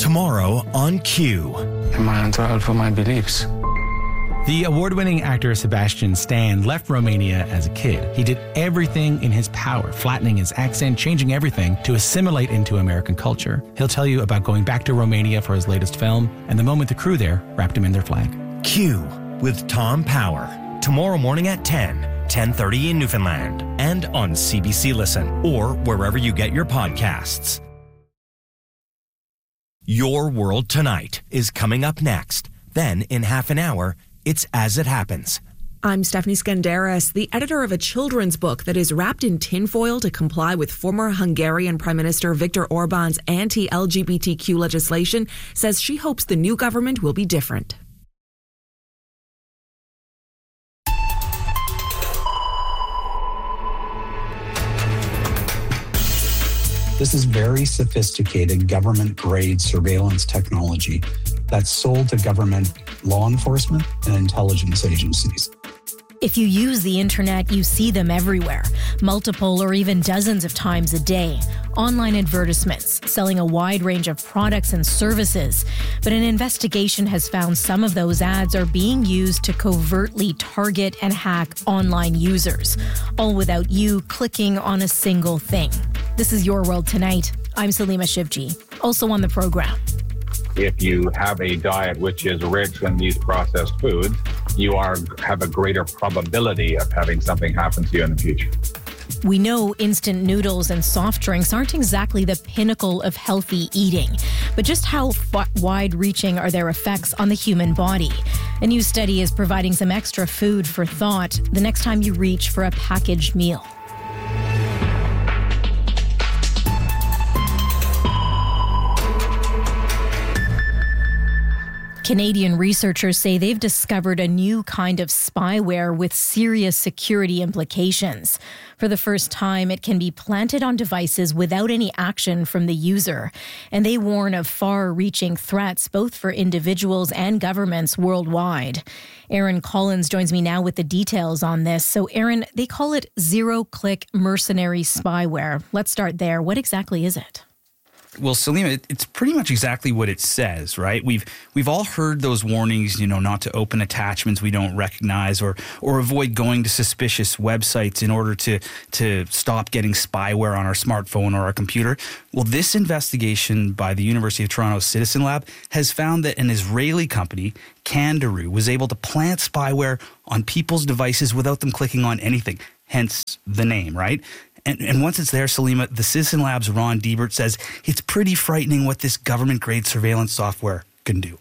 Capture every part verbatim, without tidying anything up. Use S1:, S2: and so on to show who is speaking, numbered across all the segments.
S1: Tomorrow on Q.
S2: Am I on trial for my beliefs?
S3: The award-winning actor Sebastian Stan left Romania as a kid. He did everything in his power, flattening his accent, changing everything to assimilate into American culture. He'll tell you about going back to Romania for his latest film and the moment the crew there wrapped him in their flag.
S1: Q with Tom Power. Tomorrow morning at ten, ten thirty in Newfoundland, and on C B C Listen or wherever you get your podcasts. Your World Tonight is coming up next. Then, in half an hour, it's As It Happens.
S4: I'm Stephanie Skandaris, the editor of a children's book that is wrapped in tinfoil to comply with former Hungarian Prime Minister Viktor Orban's anti-L G B T Q legislation, says she hopes the new government will be different.
S5: This is very sophisticated government-grade surveillance technology that's sold to government law enforcement and intelligence agencies.
S6: If you use the internet, you see them everywhere, multiple or even dozens of times a day. Online advertisements selling a wide range of products and services. But an investigation has found some of those ads are being used to covertly target and hack online users, all without you clicking on a single thing. This is Your World Tonight. I'm Salima Shivji. Also on the program.
S7: If you have a diet which is rich in these processed foods, you are have a greater probability of having something happen to you in the future.
S6: We know instant noodles and soft drinks aren't exactly the pinnacle of healthy eating, but just how f- wide-reaching are their effects on the human body? A new study is providing some extra food for thought the next time you reach for a packaged meal. Canadian researchers say they've discovered a new kind of spyware with serious security implications. For the first time, it can be planted on devices without any action from the user. And they warn of far-reaching threats both for individuals and governments worldwide. Aaron Collins joins me now with the details on this. So, Aaron, they call it zero-click mercenary spyware. Let's start there. What exactly is it?
S8: Well, Salima, it's pretty much exactly what it says, right? We've we've all heard those warnings, you know, not to open attachments we don't recognize or or avoid going to suspicious websites in order to to stop getting spyware on our smartphone or our computer. Well, this investigation by the University of Toronto Citizen Lab has found that an Israeli company, Candaroo, was able to plant spyware on people's devices without them clicking on anything, hence the name, right? And, and once it's there, Salima, the Citizen Lab's Ron Diebert says it's pretty frightening what this government-grade surveillance software can do.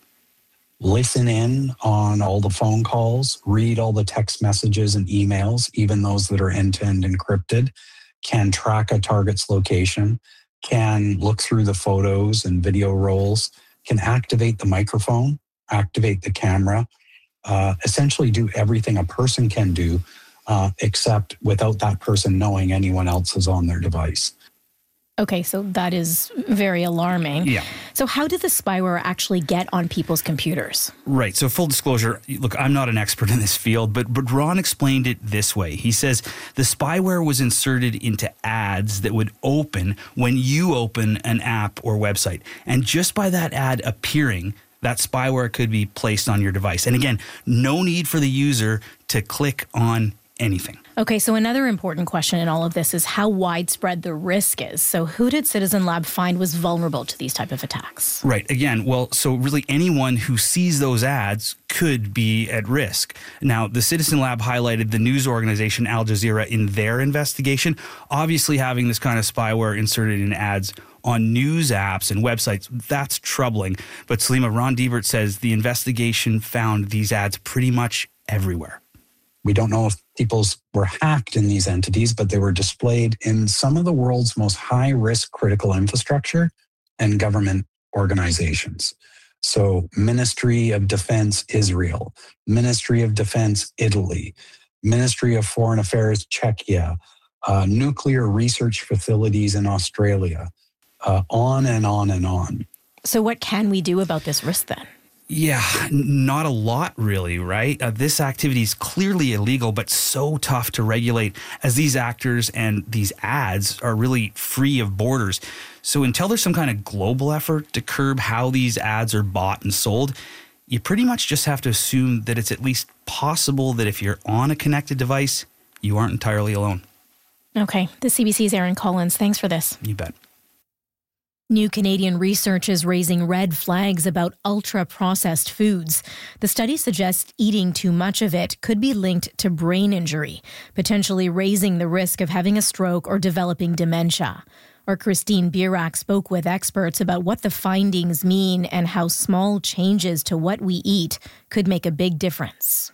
S5: Listen in on all the phone calls, read all the text messages and emails, even those that are end-to-end encrypted, can track a target's location, can look through the photos and video rolls, can activate the microphone, activate the camera, uh, essentially do everything a person can do Uh, except without that person knowing anyone else is on their device.
S6: Okay, so that is very alarming.
S8: Yeah.
S6: So how did the spyware actually get on people's computers?
S8: Right. So full disclosure, look, I'm not an expert in this field, but, but Ron explained it this way. He says the spyware was inserted into ads that would open when you open an app or website. And just by that ad appearing, that spyware could be placed on your device. And again, no need for the user to click on anything.
S6: Okay, so another important question in all of this is how widespread the risk is. So who did Citizen Lab find was vulnerable to these type of attacks?
S8: Right. Again, well, so really anyone who sees those ads could be at risk. Now, the Citizen Lab highlighted the news organization Al Jazeera in their investigation. Obviously, having this kind of spyware inserted in ads on news apps and websites, that's troubling. But Salima, Ron Diebert says the investigation found these ads pretty much everywhere.
S5: We don't know if people were hacked in these entities, but they were displayed in some of the world's most high-risk critical infrastructure and government organizations. So Ministry of Defense Israel, Ministry of Defense Italy, Ministry of Foreign Affairs Czechia, uh, nuclear research facilities in Australia, uh, on and on and on.
S6: So what can we do about this risk then?
S8: Yeah, not a lot really, right? Uh, this activity is clearly illegal, but so tough to regulate as these actors and these ads are really free of borders. So until there's some kind of global effort to curb how these ads are bought and sold, you pretty much just have to assume that it's at least possible that if you're on a connected device, you aren't entirely alone.
S6: Okay, the C B C's Aaron Collins. Thanks for this.
S8: You bet.
S6: New Canadian research is raising red flags about ultra-processed foods. The study suggests eating too much of it could be linked to brain injury, potentially raising the risk of having a stroke or developing dementia. Our Christine Bierak spoke with experts about what the findings mean and how small changes to what we eat could make a big difference.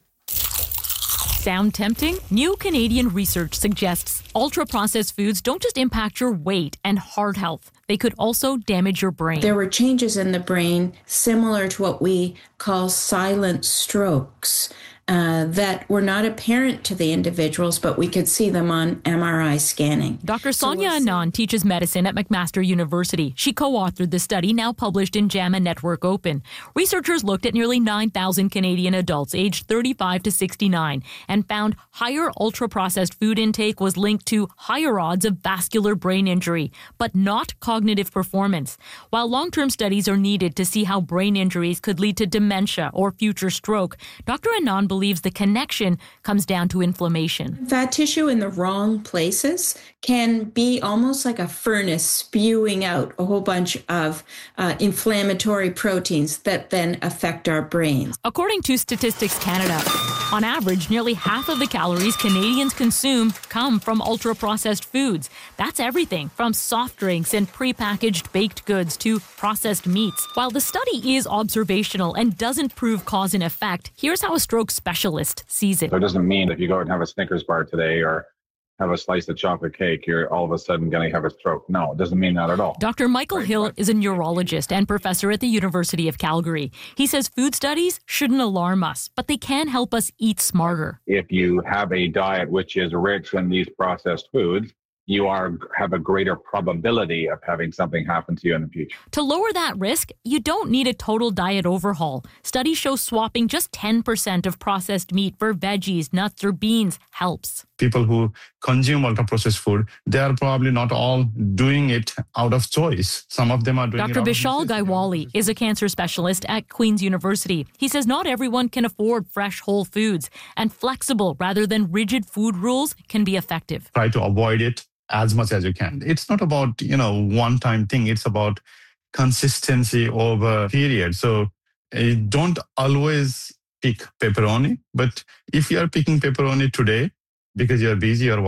S9: Sound tempting? New Canadian research suggests ultra-processed foods don't just impact your weight and heart health. They could also damage your brain.
S10: There were changes in the brain similar to what we call silent strokes uh, that were not apparent to the individuals, but we could see them on M R I scanning.
S9: Doctor Sonia so Anand teaches medicine at McMaster University. She co-authored the study, now published in JAMA Network Open. Researchers looked at nearly nine thousand Canadian adults aged thirty-five to sixty-nine and found higher ultra-processed food intake was linked to higher odds of vascular brain injury, but not cognitive performance. While long-term studies are needed to see how brain injuries could lead to dementia or future stroke, Doctor Anand believes the connection comes down to inflammation.
S10: Fat tissue in the wrong places can be almost like a furnace spewing out a whole bunch of uh, inflammatory proteins that then affect our brains.
S9: According to Statistics Canada, on average, nearly half of the calories Canadians consume come from ultra-processed foods. That's everything from soft drinks and prepackaged baked goods to processed meats. While the study is observational and doesn't prove cause and effect, here's how a stroke specialist sees it.
S7: So it doesn't mean if you go out and have a Snickers bar today or have a slice of chocolate cake, you're all of a sudden going to have a stroke. No, it doesn't mean that at all.
S9: Doctor Michael Hill is a neurologist and professor at the University of Calgary. He says food studies shouldn't alarm us, but they can help us eat smarter.
S7: If you have a diet which is rich in these processed foods, you are have a greater probability of having something happen to you in the future.
S9: To lower that risk, you don't need a total diet overhaul. Studies show swapping just ten percent of processed meat for veggies, nuts, or beans helps.
S11: People who consume ultra-processed food, they are probably not all doing it out of choice. Some of them are doing
S9: Doctor
S11: it out
S9: Vishal
S11: of
S9: Gaiwali is a cancer specialist at Queen's University. He says not everyone can afford fresh whole foods, and flexible rather than rigid food rules can be effective.
S11: Try to avoid it as much as you can. It's not about, you know, one-time thing. It's about consistency over a period. So uh, don't always pick pepperoni. But if you are picking pepperoni today because you're busy or